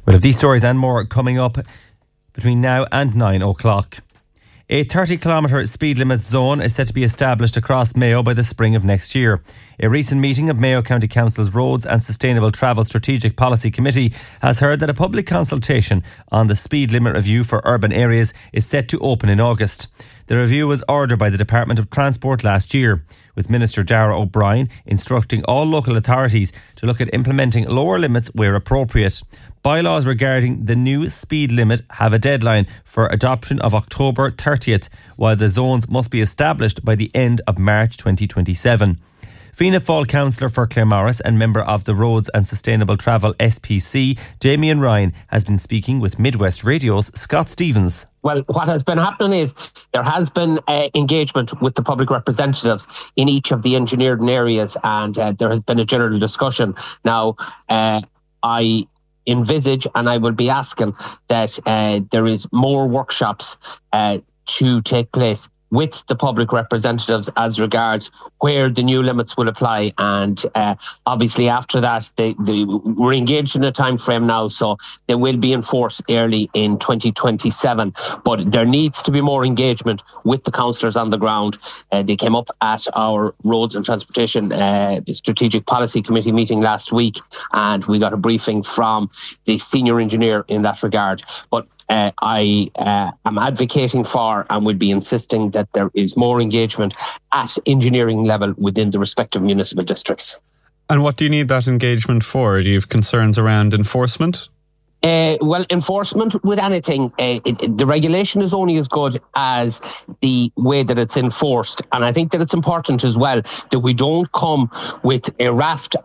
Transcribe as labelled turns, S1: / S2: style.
S1: We'll have these stories and more coming up between now and 9 o'clock. A 30-kilometre speed limit zone is set to be established across Mayo by the spring of next year. A recent meeting of Mayo County Council's Roads and Sustainable Travel Strategic Policy Committee has heard that a public consultation on the speed limit review for urban areas is set to open in August. The review was ordered by the Department of Transport last year, with Minister Darragh O'Brien instructing all local authorities to look at implementing lower limits where appropriate. Bylaws regarding the new speed limit have a deadline for adoption of October 30th, while the zones must be established by the end of March 2027. Fianna Fáil councillor for Claremorris and member of the Roads and Sustainable Travel SPC, Damien Ryan, has been speaking with Midwest Radio's Scott Stevens.
S2: Well, what has been happening is there has been engagement with the public representatives in each of the engineered areas, and there has been a general discussion. Now, I envisage, and I will be asking, that there is more workshops to take place with the public representatives as regards where the new limits will apply, and obviously after that we're engaged in a time frame now, so they will be enforced early in 2027, but there needs to be more engagement with the councillors on the ground. They came up at our Roads and Transportation Strategic Policy Committee meeting last week, and we got a briefing from the senior engineer in that regard. But I am advocating for and would be insisting that there is more engagement at engineering level within the respective municipal districts.
S3: And what do you need that engagement for? Do you have concerns around enforcement?
S2: Well, enforcement with anything, the regulation is only as good as the way that it's enforced. And I think that it's important as well that we don't come with a raft